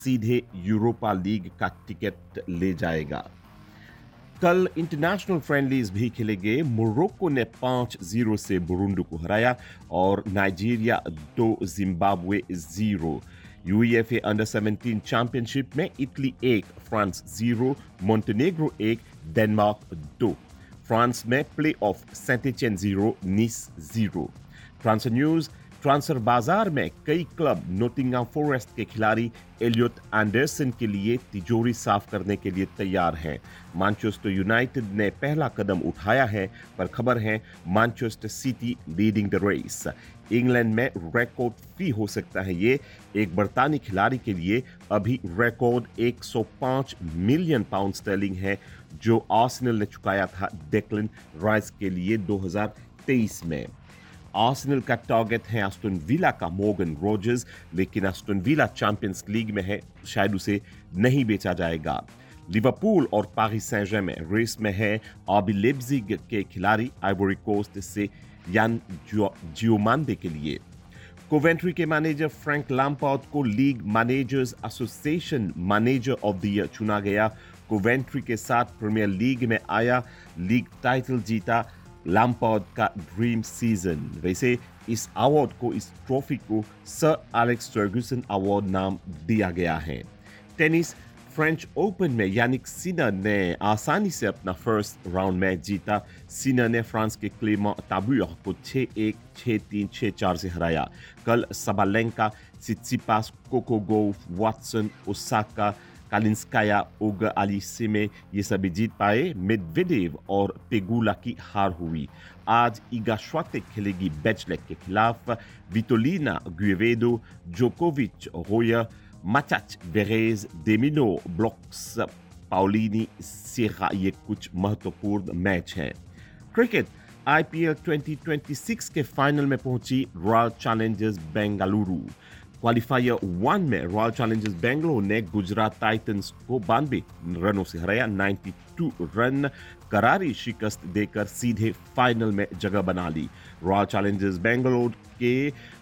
सीधे Europa league का ticket ले जाएगा। कल इंटरनेशनल फ्रेंडलीज भी खेले गए। मोरक्को ने 5-0 से बुरुंडी को हराया और Nigeria 2 Zimbabwe 0। UEFA under 17 championship में Italy 1 France 0 Montenegro 1 Denmark 2। France में play of Saint एटिएन 0 gneiss 0। Transfer news. Transfer बाजार में कई क्लब नोटिंगहम फॉरेस्ट के खिलाड़ी एलियट एंडरसन के लिए तिजोरी साफ करने के लिए तैयार हैं। मैनचेस्टर यूनाइटेड ने पहला कदम उठाया है, पर खबर है Manchester city leading the race. England में रिकॉर्ड फी हो सकता है ये। एक बरतानी खिलाड़ी के लिए अभी रिकॉर्ड 105 मिलियन पाउंड स्टर्लिंग है, जो आर्सेनल ने चुकाया था डेक्लन राइस के लिए 2023 में। आर्सेनल का टारगेट है एस्टन विला का मॉर्गन रोजर्स, लेकिन एस्टन विला चैंपियंस लीग में है, शायद उसे नहीं बेचा जाएगा। लिवरपूल और पेरिस सेंट जर्मेन रेस में है आरबी लेipzig के खिलाड़ी आइवरी कोस्ट से यान जियोमांडे के लिए। कोवेंट्री के मैनेजर फ्रैंक लैम्पार्ड को league managers association manager of the year चुना गया। कोवेंट्री के साथ प्रीमियर लीग में आया, लीग टाइटल जीता, लैम्पार्ड का ड्रीम सीजन। वैसे इस अवार्ड को, इस ट्रॉफी को सर एलेक्स फर्गुसन अवार्ड नाम दिया गया है। टेनिस। फ्रेंच ओपन में यानिक सिनर ने आसानी से अपना फर्स्ट राउंड मैच जीता। सिनर ने फ्रांस के क्लेमेंट ताबुर को 6-1, 6-3, 6-4 से हराया। कल सबालेंका, सित्सिपास, कोको गोफ, वाटसन, ओसाका, कालिंस्काया, ओगा अलीसिमे ये सभी जीत पाए। मेदवेदेव और पेगुला की हार हुई। आज ईगा श्वातेक खेलेगी बेचलेक के खिलाफ। विटोलिना गुएवेदो, जोकोविच, रोयर, मचाच, वेरेज, डेमिनो, ब्लॉक्स, पाउलिनी, सेरा ये कुछ महत्वपूर्ण मैच हैं। क्रिकेट। आईपीएल 2026 के फाइनल में पहुंची रॉयल चैलेंजर्स बेंगलुरु। क्वालिफायर 1 में रॉयल चैलेंजर्स बेंगलोर ने गुजरात टाइटंस को 92 रनों से हराया। 92 रन करारी शिकस्त देकर सीधे फाइनल में जगह बना ली। रॉयल चैलेंजर्स बेंगलोर के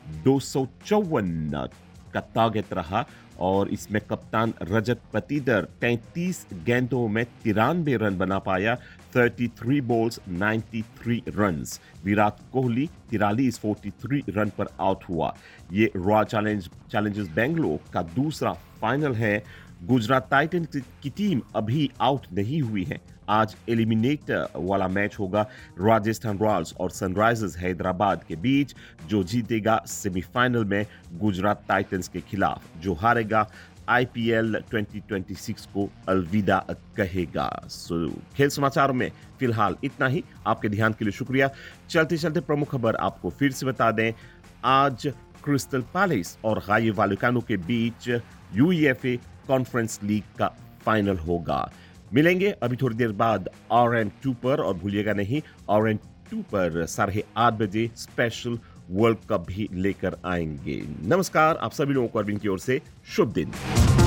254 का टारगेट रहा और इसमें कप्तान रजत पटीदर 33 गेंदों में 93 रन बना पाया। 33 balls 93 runs. Virat Kohli 43 run पर आउट हुआ। ये रॉयल चैलेंजर्स बेंगलोर का दूसरा फाइनल है। गुजरात टाइटन की टीम अभी आउट नहीं हुई है। आज एलिमिनेटर वाला मैच होगा राजस्थान रॉयल्स और सनराइजर्स हैदराबाद के बीच। जो जीतेगा सेमीफाइनल में गुजरात टाइटंस के खिलाफ, जो हारेगा आईपीएल 2026 को अलविदा कहेगा। खेल समाचारों में फिलहाल इतना ही। आपके ध्यान के लिए शुक्रिया। चलते चलते प्रमुख खबर आपको फिर से बता दें। आज क्रिस्टल पैलेस और रायो वैलेकानो के बीच यूईएफए कॉन्फ्रेंस लीग का फाइनल होगा। मिलेंगे अभी थोड़ी देर बाद RM2 पर, और भूलिएगा नहीं RM2 पर 8:30 बजे स्पेशल वर्ल्ड कप भी लेकर आएंगे। नमस्कार, आप सभी लोगों को अरविंद की ओर से शुभ दिन।